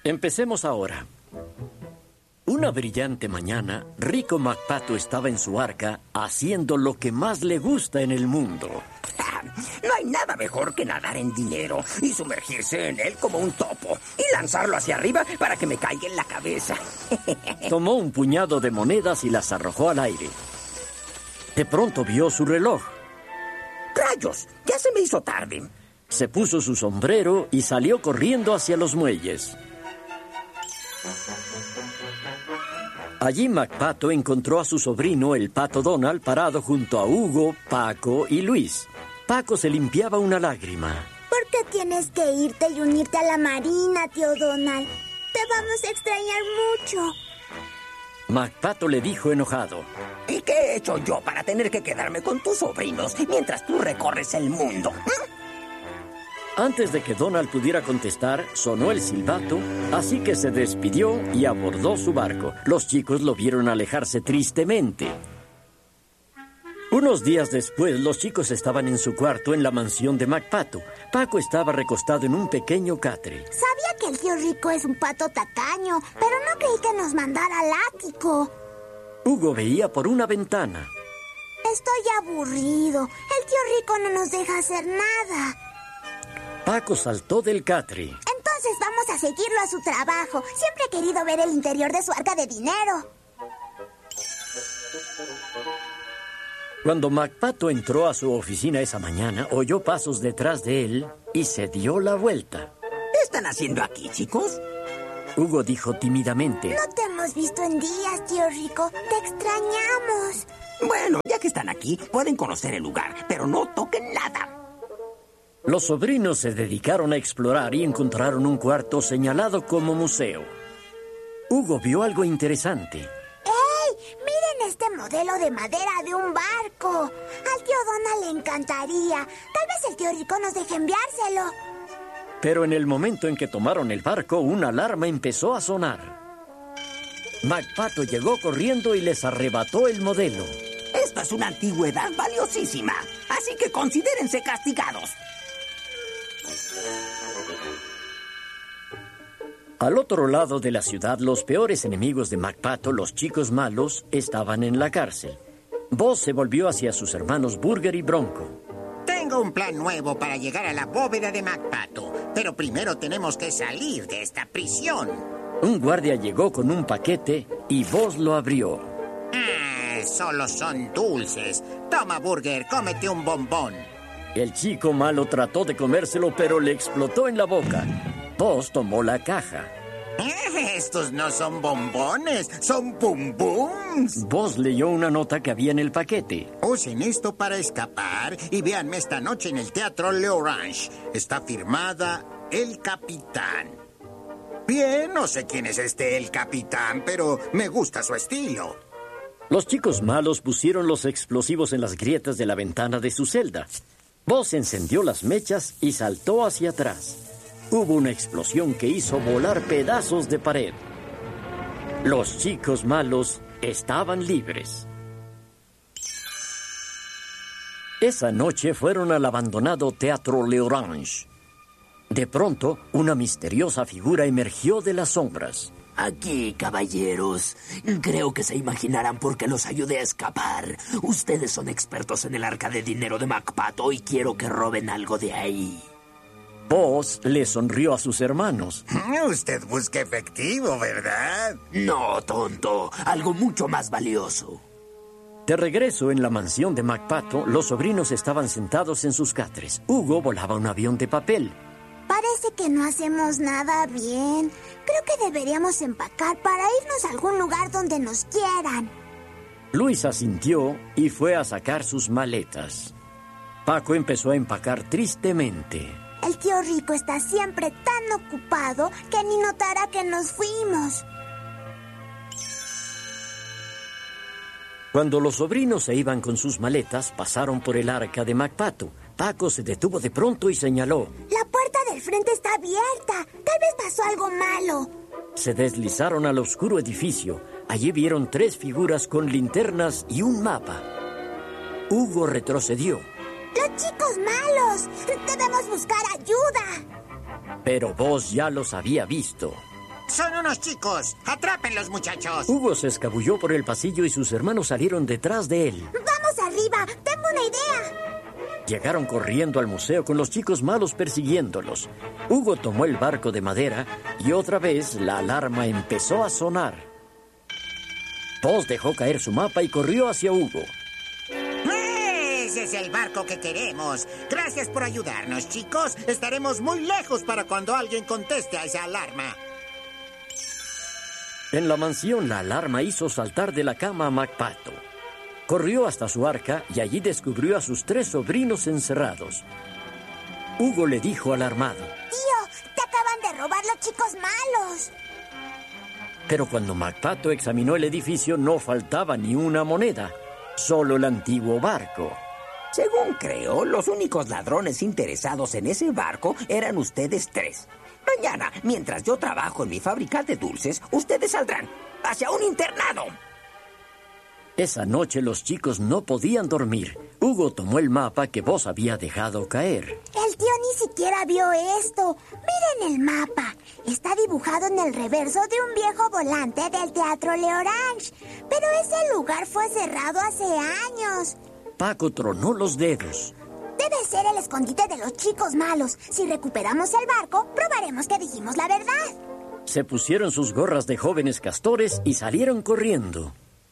Empecemos ahora. Una brillante mañana, Rico McPato estaba en su arca haciendo lo que más le gusta en el mundo. No hay nada mejor que nadar en dinero y sumergirse en él como un topo y lanzarlo hacia arriba para que me caiga en la cabeza. Tomó un puñado de monedas y las arrojó al aire. De pronto vio su reloj. ¡Rayos! Ya se me hizo tarde. Se puso su sombrero y salió corriendo hacia los muelles. Allí McPato encontró a su sobrino, el pato Donald, parado junto a Hugo, Paco y Luis. Paco se limpiaba una lágrima. ¿Por qué tienes que irte y unirte a la marina, tío Donald? Te vamos a extrañar mucho. McPato le dijo enojado. ¿Y qué he hecho yo para tener que quedarme con tus sobrinos mientras tú recorres el mundo? Antes de que Donald pudiera contestar, sonó el silbato, así que se despidió y abordó su barco. Los chicos lo vieron alejarse tristemente. Unos días después, los chicos estaban en su cuarto en la mansión de McPato. Paco estaba recostado en un pequeño catre. Sabía que el tío Rico es un pato tacaño, pero no creí que nos mandara al ático. Hugo veía por una ventana. Estoy aburrido. El tío Rico no nos deja hacer nada. Paco saltó del catre. Entonces vamos a seguirlo a su trabajo. Siempre he querido ver el interior de su arca de dinero. Cuando McPato entró a su oficina esa mañana, oyó pasos detrás de él y se dio la vuelta. ¿Qué están haciendo aquí, chicos? Hugo dijo tímidamente. No te hemos visto en días, tío Rico. Te extrañamos. Bueno, ya que están aquí, pueden conocer el lugar, pero no toquen nada. Los sobrinos se dedicaron a explorar y encontraron un cuarto señalado como museo. Hugo vio algo interesante. ¡Ey! ¡Miren este modelo de madera de un barco! Al tío Donald le encantaría. Tal vez el tío Rico nos deje enviárselo. Pero en el momento en que tomaron el barco, una alarma empezó a sonar. McPato llegó corriendo y les arrebató el modelo. Esta es una antigüedad valiosísima, así que considérense castigados. Al otro lado de la ciudad, los peores enemigos de McPato, los chicos malos, estaban en la cárcel. Buzz se volvió hacia sus hermanos Burger y Bronco. Tengo un plan nuevo para llegar a la bóveda de McPato, pero primero tenemos que salir de esta prisión. Un guardia llegó con un paquete y Buzz lo abrió. Solo son dulces. Toma, Burger, cómete un bombón. El chico malo trató de comérselo, pero le explotó en la boca. Buzz tomó la caja. Estos no son bombones, son bum bums. Buzz leyó una nota que había en el paquete. Usen esto para escapar y véanme esta noche en el Teatro L'Orange. Está firmada El Capitán. Bien, no sé quién es El Capitán, pero me gusta su estilo. Los chicos malos pusieron los explosivos en las grietas de la ventana de su celda. Buzz encendió las mechas y saltó hacia atrás. Hubo una explosión que hizo volar pedazos de pared. Los chicos malos estaban libres. Esa noche fueron al abandonado Teatro L'Orange. De pronto, una misteriosa figura emergió de las sombras. Aquí, caballeros. Creo que se imaginarán por qué los ayudé a escapar. Ustedes son expertos en el arca de dinero de McPato y quiero que roben algo de ahí. Buzz le sonrió a sus hermanos. Usted busca efectivo, ¿verdad? No, tonto. Algo mucho más valioso. De regreso en la mansión de McPato, los sobrinos estaban sentados en sus catres. Hugo volaba un avión de papel. Parece que no hacemos nada bien. Creo que deberíamos empacar para irnos a algún lugar donde nos quieran. Luis asintió y fue a sacar sus maletas. Paco empezó a empacar tristemente. El tío Rico está siempre tan ocupado que ni notará que nos fuimos. Cuando los sobrinos se iban con sus maletas, pasaron por el arca de McPato. Paco se detuvo de pronto y señaló. La puerta del frente está abierta. Tal vez pasó algo malo. Se deslizaron al oscuro edificio. Allí vieron 3 figuras con linternas y un mapa. Hugo retrocedió. ¡Los chicos malos! ¡Debemos buscar ayuda! Pero Buzz ya los había visto. Son unos chicos. Atrápenlos, muchachos. Hugo se escabulló por el pasillo y sus hermanos salieron detrás de él. ¡Vamos arriba! ¡Tengo una idea! Llegaron corriendo al museo con los chicos malos persiguiéndolos. Hugo tomó el barco de madera y otra vez la alarma empezó a sonar. Buzz dejó caer su mapa y corrió hacia Hugo. Ese es el barco que queremos. Gracias por ayudarnos, chicos. Estaremos muy lejos para cuando alguien conteste a esa alarma. En la mansión, la alarma hizo saltar de la cama a McPato. Corrió hasta su arca y allí descubrió a sus 3 sobrinos encerrados. Hugo le dijo alarmado: Tío, te acaban de robar los chicos malos. Pero cuando McPato examinó el edificio no faltaba ni una moneda, solo el antiguo barco. Según creo, los únicos ladrones interesados en ese barco eran ustedes 3. Mañana, mientras yo trabajo en mi fábrica de dulces, ustedes saldrán hacia un internado. Esa noche los chicos no podían dormir. Hugo tomó el mapa que Buzz había dejado caer. El tío ni siquiera vio esto. Miren el mapa. Está dibujado en el reverso de un viejo volante del Teatro Le Orange. Pero ese lugar fue cerrado hace años. Paco tronó los dedos. Debe ser el escondite de los chicos malos. Si recuperamos el barco, probaremos que dijimos la verdad. Se pusieron sus gorras de jóvenes castores y salieron corriendo.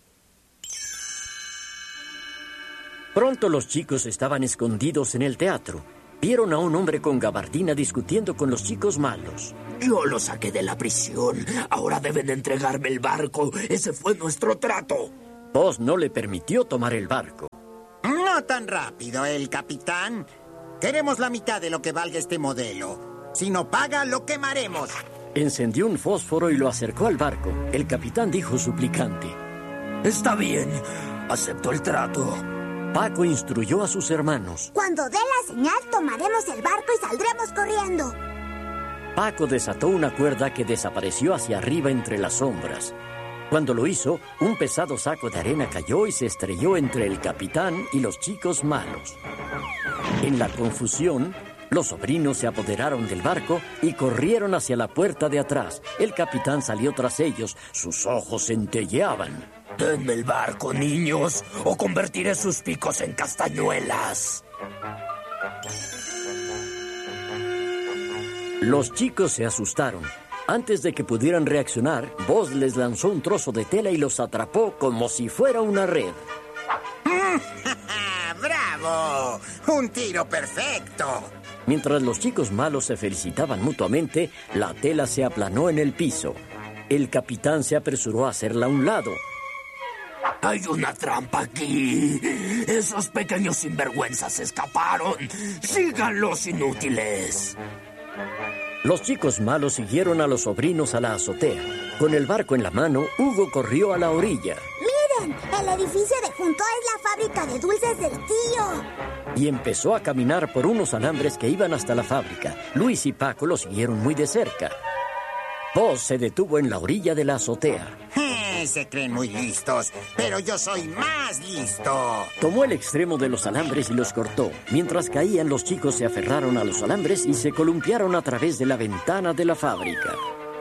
Pronto los chicos estaban escondidos en el teatro. Vieron a un hombre con gabardina discutiendo con los chicos malos. Yo lo saqué de la prisión. Ahora deben entregarme el barco. Ese fue nuestro trato. Buzz no le permitió tomar el barco. No tan rápido, el capitán. Queremos la mitad de lo que valga este modelo. Si no paga, lo quemaremos. Encendió un fósforo y lo acercó al barco. El capitán dijo suplicante: Está bien. Acepto el trato. Paco instruyó a sus hermanos. Cuando dé la señal, tomaremos el barco y saldremos corriendo. Paco desató una cuerda que desapareció hacia arriba entre las sombras. Cuando lo hizo, un pesado saco de arena cayó y se estrelló entre el capitán y los chicos malos. En la confusión, los sobrinos se apoderaron del barco y corrieron hacia la puerta de atrás. El capitán salió tras ellos. Sus ojos centelleaban. Denme el barco, niños, o convertiré sus picos en castañuelas. Los chicos se asustaron. Antes de que pudieran reaccionar, Buzz les lanzó un trozo de tela y los atrapó como si fuera una red. ¡Bravo! ¡Un tiro perfecto! Mientras los chicos malos se felicitaban mutuamente, la tela se aplanó en el piso. El capitán se apresuró a hacerla a un lado. Hay una trampa aquí. Esos pequeños sinvergüenzas escaparon. ¡Síganlos, inútiles! Los chicos malos siguieron a los sobrinos a la azotea. Con el barco en la mano, Hugo corrió a la orilla. ¡Miren! El edificio de junto es la fábrica de dulces del tío. Y empezó a caminar por unos alambres que iban hasta la fábrica. Luis y Paco lo siguieron muy de cerca. Buzz se detuvo en la orilla de la azotea. Se creen muy listos, pero yo soy más listo. Tomó el extremo de los alambres y los cortó. Mientras caían, los chicos se aferraron a los alambres y se columpiaron a través de la ventana de la fábrica.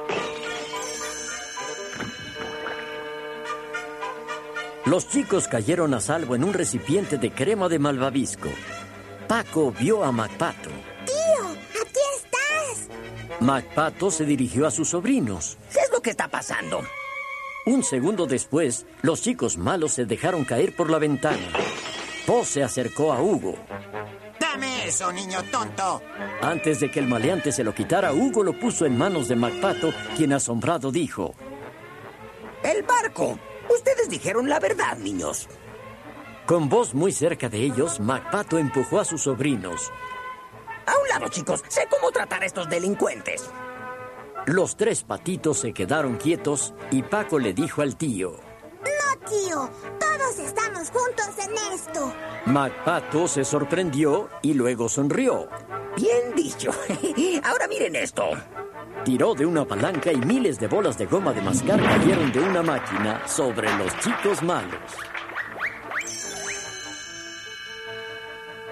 Los chicos cayeron a salvo en un recipiente de crema de malvavisco. Paco vio a McPato. ¡Tío! ¡Aquí estás! McPato se dirigió a sus sobrinos. ¿Qué es lo que está pasando? Un segundo después, los chicos malos se dejaron caer por la ventana. Buzz se acercó a Hugo. ¡Dame eso, niño tonto! Antes de que el maleante se lo quitara, Hugo lo puso en manos de McPato, quien asombrado dijo: ¡El barco! Ustedes dijeron la verdad, niños. Con Buzz muy cerca de ellos, McPato empujó a sus sobrinos. A un lado, chicos. Sé cómo tratar a estos delincuentes. Los 3 patitos se quedaron quietos y Paco le dijo al tío: No, tío. Todos estamos juntos en esto. McPato se sorprendió y luego sonrió. Bien dicho. Ahora miren esto. Tiró de una palanca y miles de bolas de goma de mascar cayeron de una máquina sobre los chicos malos.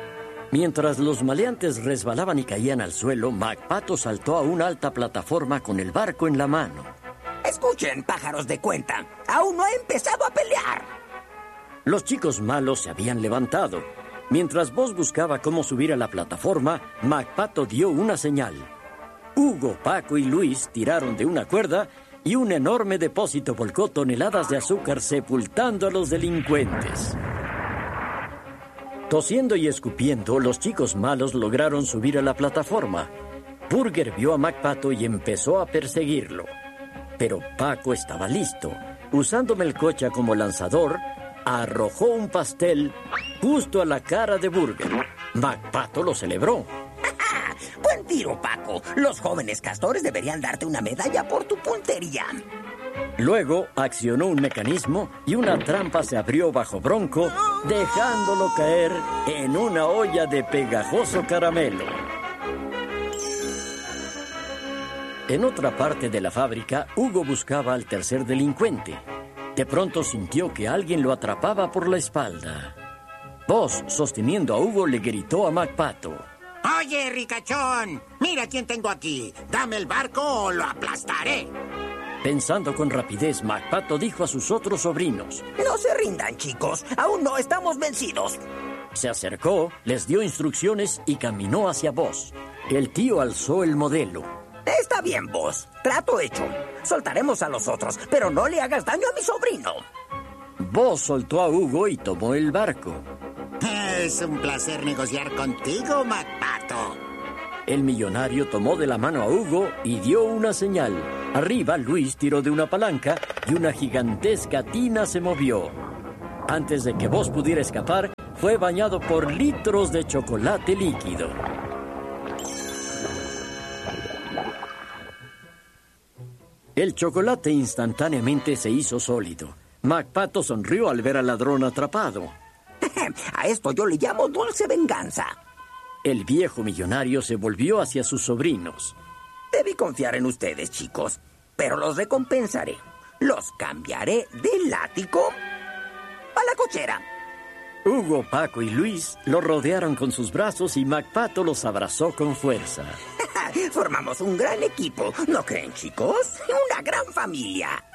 Mientras los maleantes resbalaban y caían al suelo, MacPato saltó a una alta plataforma con el barco en la mano. Escuchen, pájaros de cuenta. Aún no he empezado a pelear. Los chicos malos se habían levantado. Mientras Buzz buscaba cómo subir a la plataforma, MacPato dio una señal. Hugo, Paco y Luis tiraron de una cuerda y un enorme depósito volcó toneladas de azúcar sepultando a los delincuentes. Tosiendo y escupiendo, los chicos malos lograron subir a la plataforma. Burger vio a MacPato y empezó a perseguirlo. Pero Paco estaba listo. Usando Melcocha como lanzador, arrojó un pastel justo a la cara de Burger. MacPato lo celebró. Buen tiro, Paco. Los jóvenes castores deberían darte una medalla por tu puntería. Luego accionó un mecanismo y una trampa se abrió bajo Bronco, dejándolo caer en una olla de pegajoso caramelo. En otra parte de la fábrica, Hugo buscaba al tercer delincuente. De pronto sintió que alguien lo atrapaba por la espalda. Buzz, sosteniendo a Hugo, le gritó a MacPato. Oye, ricachón, mira quién tengo aquí. Dame el barco o lo aplastaré. Pensando con rapidez, MacPato dijo a sus otros sobrinos. No se rindan, chicos. Aún no estamos vencidos. Se acercó, les dio instrucciones y caminó hacia Buzz. El tío alzó el modelo. Está bien, Buzz. Trato hecho. Soltaremos a los otros, pero no le hagas daño a mi sobrino. Buzz soltó a Hugo y tomó el barco. Es un placer negociar contigo, MacPato. El millonario tomó de la mano a Hugo y dio una señal. Arriba, Luis tiró de una palanca y una gigantesca tina se movió. Antes de que Buzz pudiera escapar, fue bañado por litros de chocolate líquido. El chocolate instantáneamente se hizo sólido. MacPato sonrió al ver al ladrón atrapado. A esto yo le llamo dulce venganza. El viejo millonario se volvió hacia sus sobrinos. Debí confiar en ustedes, chicos, pero los recompensaré. Los cambiaré del ático a la cochera. Hugo, Paco y Luis lo rodearon con sus brazos y MacPato los abrazó con fuerza. Formamos un gran equipo, ¿no creen, chicos? Una gran familia.